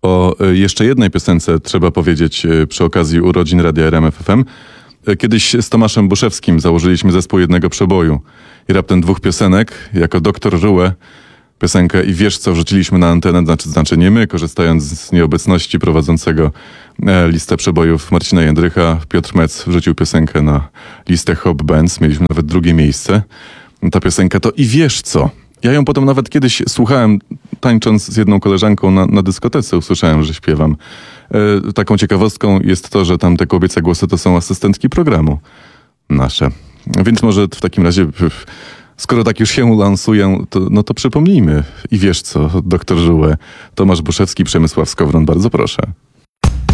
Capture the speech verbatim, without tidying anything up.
O jeszcze jednej piosence trzeba powiedzieć przy okazji urodzin Radia R M F F M. Kiedyś z Tomaszem Buszewskim założyliśmy zespół jednego przeboju i raptem dwóch piosenek, jako doktor Żułę, piosenkę I wiesz co wrzuciliśmy na antenę, znaczy, znaczy nie my, korzystając z nieobecności prowadzącego listę przebojów Marcina Jędrycha. Piotr Mec wrzucił piosenkę na listę Hop Bands, mieliśmy nawet drugie miejsce. Ta piosenka to I wiesz co. Ja ją potem nawet kiedyś słuchałem, tańcząc z jedną koleżanką na, na dyskotece, usłyszałem, że śpiewam. E, taką ciekawostką jest to, że tam te kobiece głosy to są asystentki programu nasze. Więc może w takim razie, skoro tak już się lansuję, to, no to przypomnijmy. I wiesz co, doktor Żułę, Tomasz Buszewski, Przemysław Skowron, bardzo proszę.